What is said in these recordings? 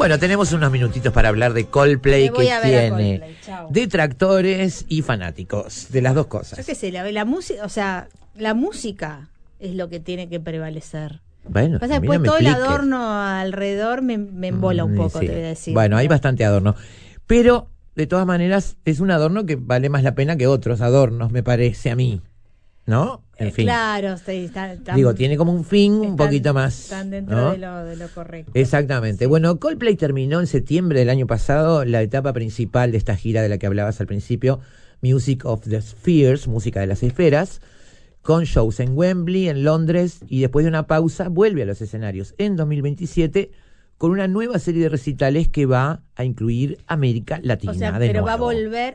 Bueno, tenemos unos minutitos para hablar de Coldplay, que tiene detractores y fanáticos, de las dos cosas. Yo qué sé, la música, o sea, la música es lo que tiene que prevalecer. Bueno, Pasa después no todo el adorno alrededor me embola un poco, sí. Te voy a decir. Bueno, hay bastante adorno. Pero, de todas maneras, es un adorno que vale más la pena que otros adornos, me parece a mí. ¿No? En fin. Claro, digo, tiene como un fin un poquito más. Están dentro, ¿no? de lo correcto. Exactamente. Sí. Bueno, Coldplay terminó en septiembre del año pasado la etapa principal de esta gira de la que hablabas al principio, Music of the Spheres, música de las esferas, con shows en Wembley, en Londres, y después de una pausa vuelve a los escenarios en 2027 con una nueva serie de recitales que va a incluir América Latina. O sea, de pero nuevo. va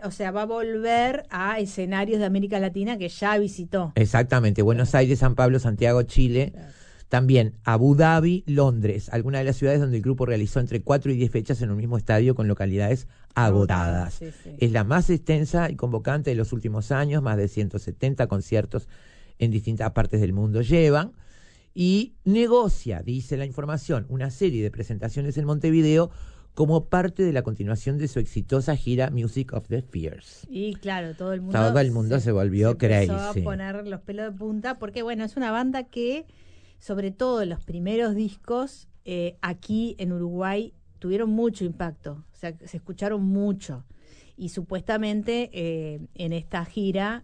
a volver a escenarios de América Latina que ya visitó. Exactamente, Buenos Aires, San Pablo, Santiago, Chile, también Abu Dhabi, Londres, algunas de las ciudades donde el grupo realizó entre 4 y 10 fechas en un mismo estadio con localidades agotadas. Sí, sí. Es la más extensa y convocante de los últimos años, más de 170 conciertos en distintas partes del mundo llevan. Y negocia, dice la información, una serie de presentaciones en Montevideo como parte de la continuación de su exitosa gira Music of the Spheres. Y claro, todo el mundo se volvió crazy. Empezó a poner los pelos de punta, porque bueno, es una banda que, sobre todo en los primeros discos, aquí en Uruguay tuvieron mucho impacto, o sea, se escucharon mucho. Y supuestamente en esta gira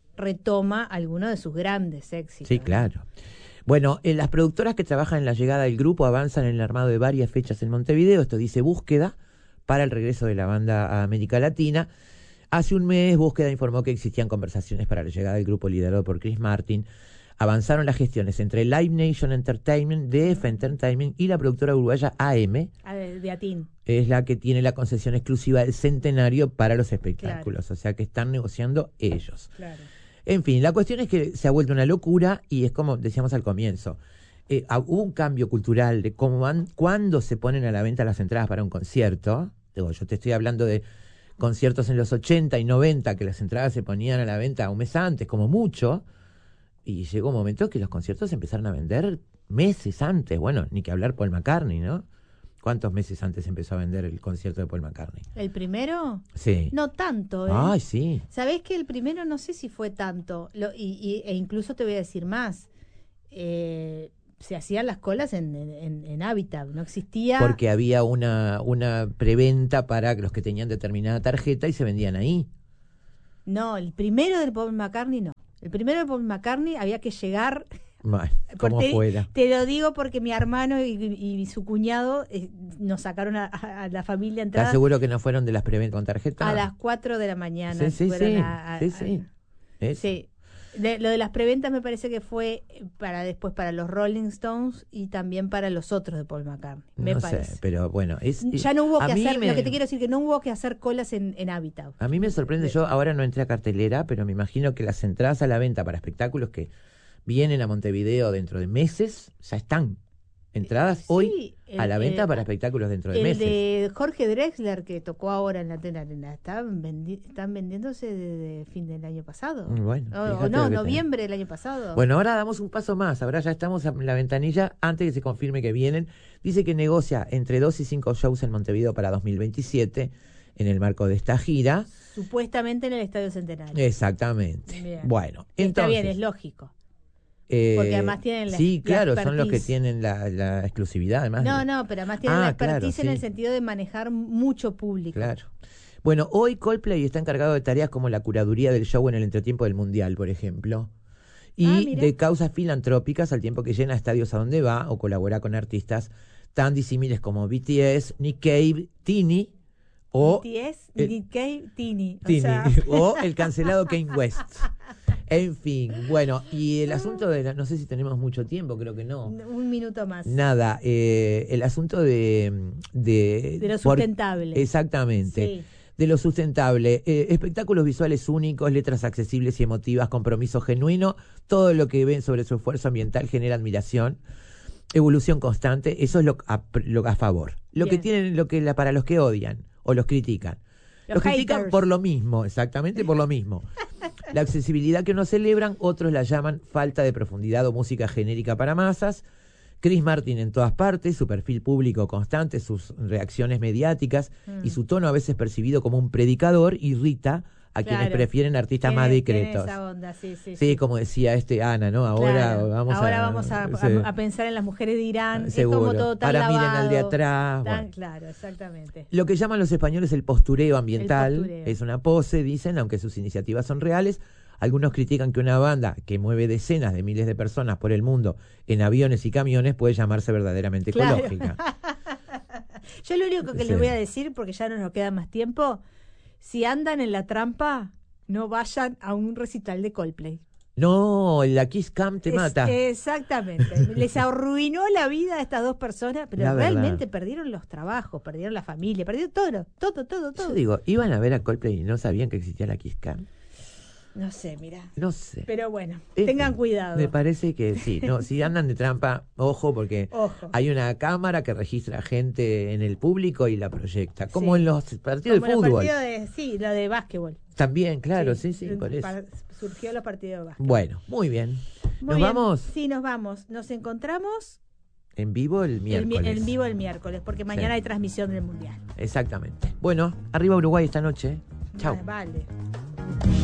retoma algunos de sus grandes éxitos. Sí, claro. Bueno, las productoras que trabajan en la llegada del grupo avanzan en el armado de varias fechas en Montevideo. Esto dice Búsqueda para el regreso de la banda a América Latina. Hace un mes Búsqueda informó que existían conversaciones para la llegada del grupo liderado por Chris Martin. Avanzaron las gestiones entre Live Nation Entertainment, DF Entertainment y la productora uruguaya AM. De Atín. Es la que tiene la concesión exclusiva del Centenario para los espectáculos. Claro. O sea que están negociando ellos. Claro. En fin, la cuestión es que se ha vuelto una locura y es como decíamos al comienzo. Hubo un cambio cultural de cuándo se ponen a la venta las entradas para un concierto. Digo, yo te estoy hablando de conciertos en los 80 y 90 que las entradas se ponían a la venta un mes antes, como mucho. Y llegó un momento que los conciertos se empezaron a vender meses antes. Bueno, ni que hablar Paul McCartney, ¿no? ¿Cuántos meses antes empezó a vender el concierto de Paul McCartney? ¿El primero? Sí. No tanto, ¿eh? Ay, sí. ¿Sabés que el primero no sé si fue tanto? E incluso te voy a decir más. Se hacían las colas en Habitat, no existía... Porque había una preventa para los que tenían determinada tarjeta y se vendían ahí. No, el primero del Paul McCartney no. El primero de Paul McCartney había que llegar... Bueno, como fuera. Te lo digo porque mi hermano y su cuñado nos sacaron a la familia entradas. ¿Estás seguro que no fueron de las preventas con tarjeta? A las 4 de la mañana. Sí. Sí. Lo de las preventas me parece que fue después para los Rolling Stones y también para los otros de Paul McCartney. Me parece. Sé, pero bueno. Ya no hubo que hacer, lo que te quiero decir, que no hubo que hacer colas en Habitat. A mí me sorprende, yo ahora no entré a cartelera, pero me imagino que las entradas a la venta para espectáculos que vienen a Montevideo dentro de meses, ya están entradas hoy a la venta para espectáculos dentro de meses. El de Jorge Drexler, que tocó ahora en la Arena, están vendiéndose desde fin del año pasado. Bueno, noviembre del año pasado. Bueno, ahora damos un paso más, ahora ya estamos en la ventanilla, antes que se confirme que vienen. Dice que negocia entre 2 y 5 shows en Montevideo para 2027, en el marco de esta gira. Supuestamente en el Estadio Centenario. Exactamente. Bien. Bueno, está bien, es lógico. Porque además tienen la son los que tienen la exclusividad, además. No, pero además tienen la expertise en el sentido de manejar mucho público. Claro. Bueno, hoy Coldplay está encargado de tareas como la curaduría del show en el entretiempo del Mundial, por ejemplo, y de causas filantrópicas al tiempo que llena estadios a donde va o colabora con artistas tan disímiles como BTS, Nick Cave, Tini o Nick Cave, Tini. O el cancelado Kanye West. En fin, bueno, y el asunto no sé si tenemos mucho tiempo, creo que no. Un minuto más. Nada, el asunto de lo sustentable. Exactamente. Sí. De lo sustentable, espectáculos visuales únicos, letras accesibles y emotivas, compromiso genuino, todo lo que ven sobre su esfuerzo ambiental genera admiración, evolución constante, eso es lo a favor. Para los que odian o los critican. Los critican por lo mismo, exactamente por lo mismo. La accesibilidad que unos celebran, otros la llaman falta de profundidad o música genérica para masas. Chris Martin en todas partes, su perfil público constante, sus reacciones mediáticas y su tono a veces percibido como un predicador irrita a quienes prefieren artistas más discretos. Esa onda, sí, como decía Ana, ¿no? Ahora vamos a pensar en las mujeres de Irán. Seguro. Es como todo tan Ahora lavado, miren al de atrás. Bueno. Claro, exactamente. Lo que llaman los españoles el postureo ambiental es una pose, dicen, aunque sus iniciativas son reales. Algunos critican que una banda que mueve decenas de miles de personas por el mundo en aviones y camiones puede llamarse verdaderamente ecológica. Yo lo único que les voy a decir, porque ya no nos queda más tiempo, si andan en la trampa, no vayan a un recital de Coldplay. No, la Kiss Cam te mata. Exactamente. Les arruinó la vida a estas dos personas, pero realmente perdieron los trabajos, perdieron la familia, perdieron todo. Yo digo, iban a ver a Coldplay y no sabían que existía la Kiss Cam. No sé, mira. No sé. Pero bueno, tengan cuidado. Me parece que sí. No, si andan de trampa, ojo, porque hay una cámara que registra gente en el público y la proyecta. Como en los partidos de fútbol. La de básquetbol. También, claro, sí, por eso. Surgió los partidos de básquetbol. Bueno, muy bien. ¿Nos vamos? Sí, nos vamos. Nos encontramos en vivo el miércoles. En vivo el miércoles, porque mañana hay transmisión del Mundial. Exactamente. Bueno, arriba Uruguay esta noche. Chau. Vale.